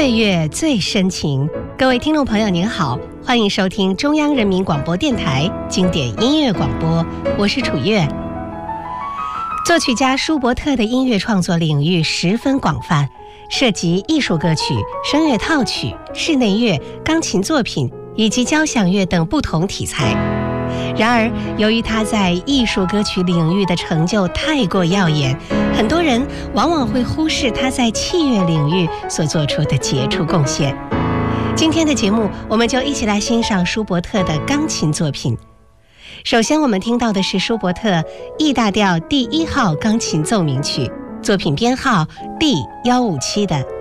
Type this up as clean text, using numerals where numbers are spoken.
岁月最深情，各位听众朋友您好，欢迎收听中央人民广播电台经典音乐广播，我是楚月。作曲家舒伯特的音乐创作领域十分广泛，涉及艺术歌曲、声乐套曲、室内乐、钢琴作品以及交响乐等不同题材。然而，由于他在艺术歌曲领域的成就太过耀眼，很多人往往会忽视他在器乐领域所做出的杰出贡献。今天的节目，我们就一起来欣赏舒伯特的钢琴作品。首先，我们听到的是舒伯特 E 大调第1号钢琴奏鸣曲，作品编号第157的